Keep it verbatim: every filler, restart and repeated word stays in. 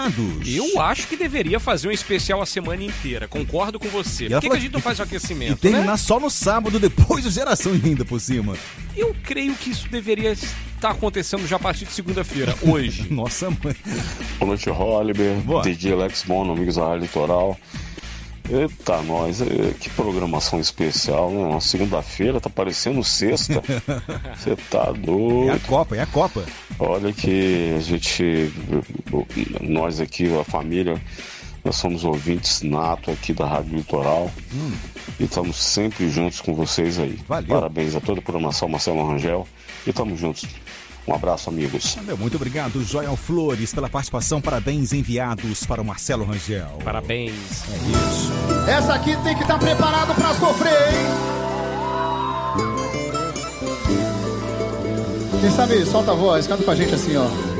enviados. Eu acho que deveria fazer um especial a semana inteira, concordo com você. Por que, que a gente não faz o aquecimento, E terminar né? só no sábado, depois do Geração ainda por cima. Eu creio que isso deveria estar acontecendo já a partir de segunda-feira, hoje. Nossa mãe. Boa noite, Holliber, Boa. D J Alex Mono, amigos da Rádio Litoral. Eita, nós, é, que programação especial, né? Uma segunda-feira, tá parecendo sexta. Você tá doido. É a Copa, é a Copa. Olha que a gente, nós aqui, a família, nós somos ouvintes nato aqui da Rádio Litoral. Hum. E estamos sempre juntos com vocês aí. Valeu. Parabéns a toda a programação, Marcelo Rangel. E estamos juntos. Um abraço, amigos. Valeu, muito obrigado, Joel Flores, pela participação. Parabéns enviados para o Marcelo Rangel. Parabéns. É isso. Essa aqui tem que estar preparado para sofrer, hein? Quem sabe, solta a voz, canta com a gente assim, ó.